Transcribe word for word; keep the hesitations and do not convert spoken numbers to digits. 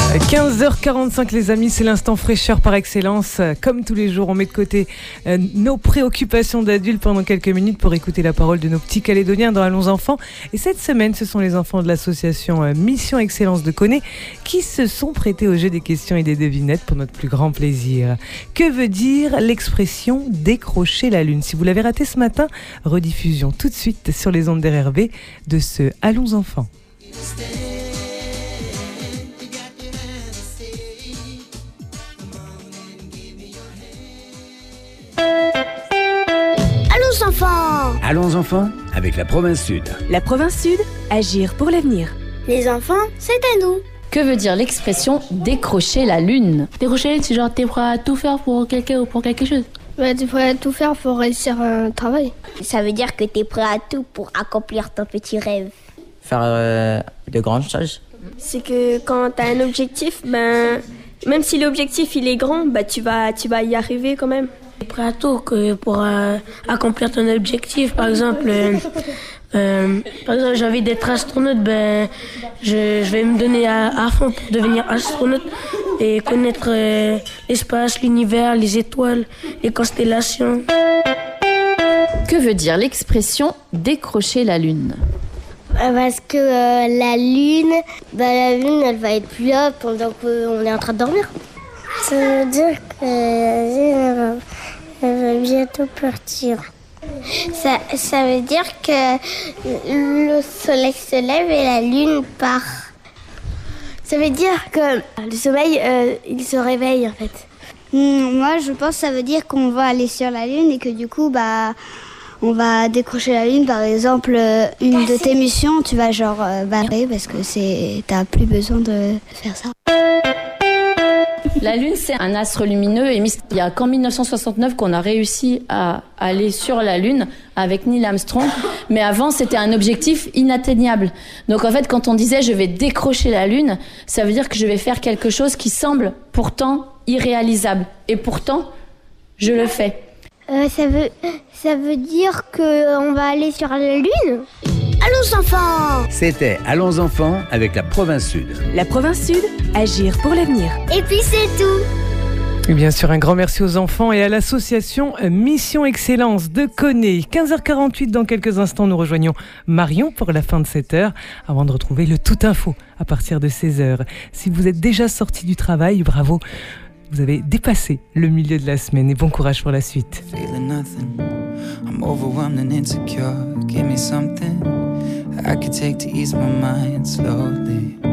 quinze heures quarante-cinq les amis, c'est l'instant fraîcheur par excellence. Comme tous les jours, on met de côté euh, nos préoccupations d'adultes pendant quelques minutes pour écouter la parole de nos petits Calédoniens dans Allons Enfants. Et cette semaine, ce sont les enfants de l'association euh, Mission Excellence de Koné qui se sont prêtés au jeu des questions et des devinettes pour notre plus grand plaisir. Que veut dire l'expression décrocher la lune? Si vous l'avez raté ce matin, rediffusion tout de suite sur les ondes d'R R B de ce Allons Enfants. Allons enfants! Allons enfants avec la province Sud. La province Sud, agir pour l'avenir. Les enfants, c'est à nous. Que veut dire l'expression décrocher la lune? Décrocher la lune, c'est genre t'es prêt à tout faire pour quelqu'un ou pour quelque chose. Ouais, t'es prêt à tout faire pour réussir un travail. Ça veut dire que t'es prêt à tout pour accomplir ton petit rêve. Faire euh, de grandes choses. C'est que quand t'as un objectif, ben, même si l'objectif il est grand, ben, tu vas, tu vas y arriver quand même. T'es prêt à tout que pour euh, accomplir ton objectif. Par exemple, euh, euh, par exemple, j'ai envie d'être astronaute, ben, je, je vais me donner à, à fond pour devenir astronaute et connaître euh, l'espace, l'univers, les étoiles, les constellations. Que veut dire l'expression décrocher la lune? Parce que euh, la lune, bah, la lune, elle va être plus là pendant qu'on est en train de dormir. Ça veut dire que la lune, elle va, elle va bientôt partir. Ça, ça veut dire que le soleil se lève et la lune part. Ça veut dire que le soleil, euh, il se réveille en fait. Mmh, moi, je pense que ça veut dire qu'on va aller sur la lune et que du coup, bah... on va décrocher la lune, par exemple, une de tes missions, tu vas genre euh, barrer parce que c'est, t'as plus besoin de faire ça. La lune, c'est un astre lumineux émis. Il n'y a qu'en dix-neuf cent soixante-neuf qu'on a réussi à aller sur la lune avec Neil Armstrong. Mais avant, c'était un objectif inatteignable. Donc en fait, quand on disait je vais décrocher la lune, ça veut dire que je vais faire quelque chose qui semble pourtant irréalisable. Et pourtant, je le fais. Euh, ça veut, ça veut dire qu'on va aller sur la lune? Allons enfants! C'était Allons enfants avec la province Sud. La province Sud, agir pour l'avenir. Et puis c'est tout! Et bien sûr, un grand merci aux enfants et à l'association Mission Excellence de Koné. quinze heures quarante-huit, dans quelques instants, nous rejoignons Marion pour la fin de cette heure, avant de retrouver le Tout Info à partir de seize heures. Si vous êtes déjà sorti du travail, bravo! Vous avez dépassé le milieu de la semaine et bon courage pour la suite. Feeling nothing. I'm overwhelmed and insecure. Give me something I could take to ease my mind slowly.